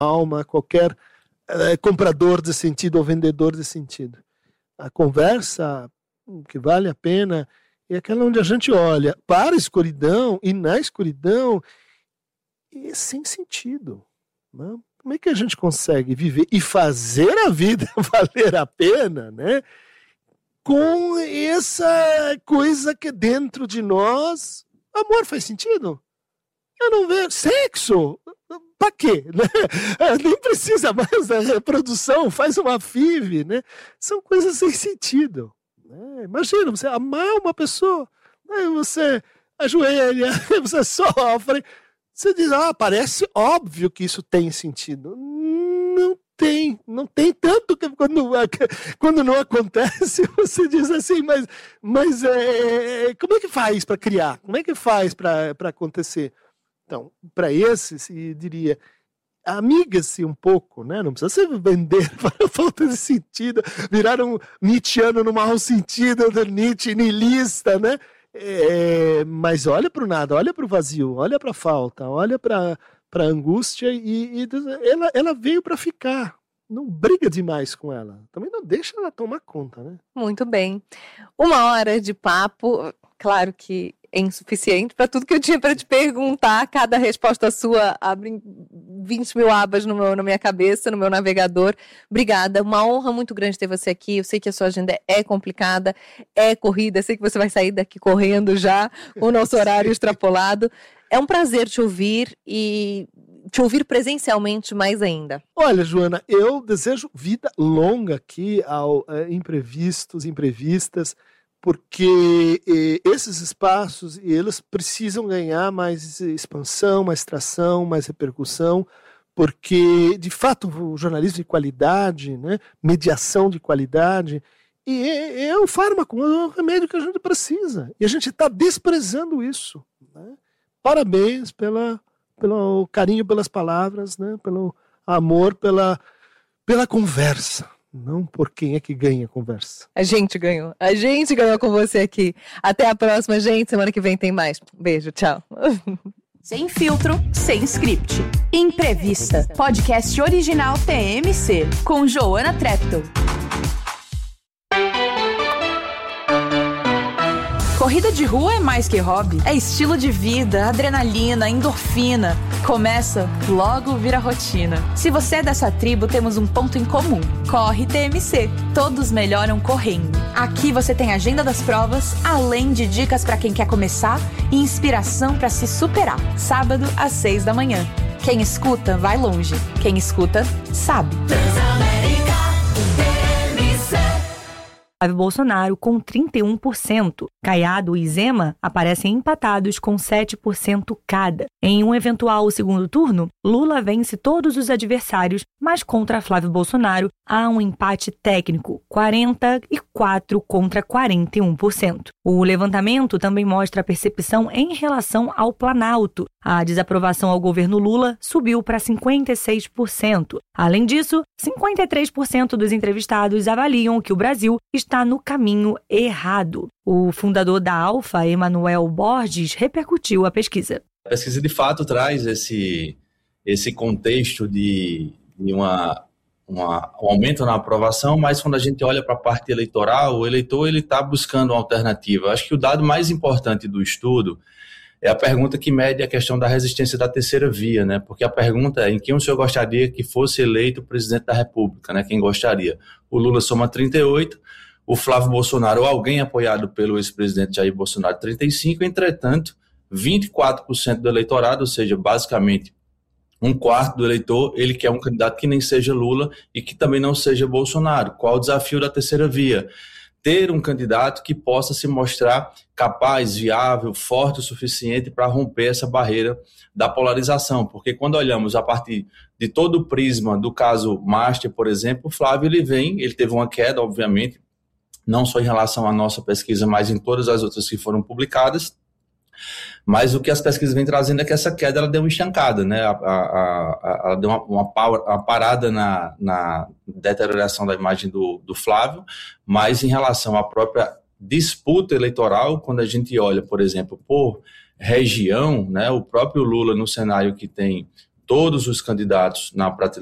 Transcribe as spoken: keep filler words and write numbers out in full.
alma, qualquer é, comprador de sentido ou vendedor de sentido. A conversa que vale a pena é aquela onde a gente olha para a escuridão e na escuridão é sem sentido. Né? Como é que a gente consegue viver e fazer a vida valer a pena, né? Com essa coisa que dentro de nós, amor faz sentido? Eu não vejo. Sexo? Pra quê? Né? Nem precisa mais da reprodução, faz uma F I V, né? São coisas sem sentido. Né? Imagina, você amar uma pessoa, né? Você ajoelha, você sofre, você diz, ah, parece óbvio que isso tem sentido. Não tem, não tem tanto que quando, quando não acontece, você diz assim, mas, mas é, como é que faz para criar? Como é que faz para acontecer? Então, para esses, eu diria, amiga-se um pouco, né? Não precisa se vender para falta de sentido, virar um Nietzscheano no mau sentido, do Nietzsche niilista, né? É, mas olha para o nada, olha para o vazio, olha para a falta, olha para a angústia e, e ela, ela veio para ficar. Não briga demais com ela. Também não deixa ela tomar conta, né? Muito bem. Uma hora de papo, claro que é insuficiente para tudo que eu tinha para te perguntar. Cada resposta sua abre vinte mil abas no meu, na minha cabeça, no meu navegador. Obrigada, uma honra muito grande ter você aqui. Eu sei que a sua agenda é complicada, é corrida, eu sei que você vai sair daqui correndo já, o nosso horário extrapolado. É um prazer te ouvir e te ouvir presencialmente mais ainda. Olha, Joana, eu desejo vida longa aqui ao é, imprevistos, imprevistas, porque eh, esses espaços, eles precisam ganhar mais expansão, mais tração, mais repercussão, porque, de fato, o jornalismo de qualidade, né, mediação de qualidade, e é, é o fármaco, é o remédio que a gente precisa. E a gente está desprezando isso. Né? Parabéns pela, pelo carinho pelas palavras, né, pelo amor, pela, pela conversa. Não por quem é que ganha a conversa. A gente ganhou. A gente ganhou com você aqui. Até a próxima, gente. Semana que vem tem mais. Beijo, tchau. Sem filtro, sem script. Imprevista. Podcast original T M C. Com Joana Treptow. Corrida de rua é mais que hobby. É estilo de vida, adrenalina, endorfina. Começa, logo vira rotina. Se você é dessa tribo, temos um ponto em comum. Corre T M C. Todos melhoram correndo. Aqui você tem a agenda das provas, além de dicas para quem quer começar e inspiração para se superar. Sábado, às seis da manhã. Quem escuta, vai longe. Quem escuta, sabe. Flávio Bolsonaro com trinta e um por cento. Caiado e Zema aparecem empatados com sete por cento cada. Em um eventual segundo turno, Lula vence todos os adversários, mas contra Flávio Bolsonaro há um empate técnico, quarenta e quatro contra quarenta e um por cento. O levantamento também mostra a percepção em relação ao Planalto. A desaprovação ao governo Lula subiu para cinquenta e seis por cento. Além disso, cinquenta e três por cento dos entrevistados avaliam que o Brasil está no caminho errado. O fundador da Alfa, Emanuel Borges, repercutiu a pesquisa. A pesquisa, de fato, traz esse, esse contexto de, de uma, uma, um aumento na aprovação, mas quando a gente olha para a parte eleitoral, o eleitor está buscando uma alternativa. Acho que o dado mais importante do estudo é a pergunta que mede a questão da resistência da terceira via, né? Porque a pergunta é em quem o senhor gostaria que fosse eleito presidente da República, né? Quem gostaria? O Lula soma trinta e oito, o Flávio Bolsonaro ou alguém apoiado pelo ex-presidente Jair Bolsonaro trinta e cinco, entretanto, vinte e quatro por cento do eleitorado, ou seja, basicamente um quarto do eleitor, ele quer um candidato que nem seja Lula e que também não seja Bolsonaro. Qual o desafio da terceira via? Ter um candidato que possa se mostrar capaz, viável, forte o suficiente para romper essa barreira da polarização, porque quando olhamos a partir de todo o prisma do caso Master, por exemplo, o Flávio ele vem, ele teve uma queda, obviamente, não só em relação à nossa pesquisa, mas em todas as outras que foram publicadas, mas o que as pesquisas vêm trazendo é que essa queda ela deu uma estancada, né? a, a, a, ela deu uma, uma, uma parada na, na deterioração da imagem do, do Flávio, mas em relação à própria disputa eleitoral, quando a gente olha, por exemplo, por região, né? O próprio Lula no cenário que tem todos os candidatos na prateleira